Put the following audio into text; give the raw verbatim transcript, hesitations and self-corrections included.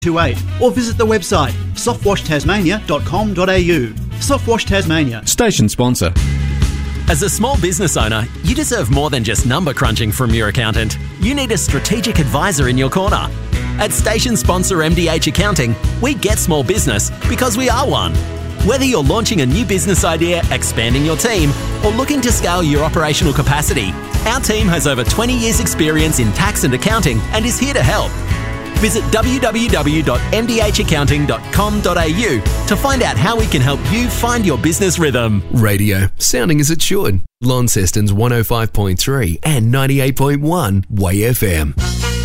two eight or visit the website soft wash tasmania dot com dot a u. Softwash Tasmania. Station sponsor. As a small business owner, you deserve more than just number crunching from your accountant. You need a strategic advisor in your corner. At station sponsor M D H Accounting, we get small business because we are one. Whether you're launching a new business idea, expanding your team, or looking to scale your operational capacity, our team has over twenty years experience in tax and accounting and is here to help. Visit w w w dot m d h accounting dot com dot a u to find out how we can help you find your business rhythm. Radio, sounding as it should. Launceston's one oh five point three and ninety-eight point one Way F M.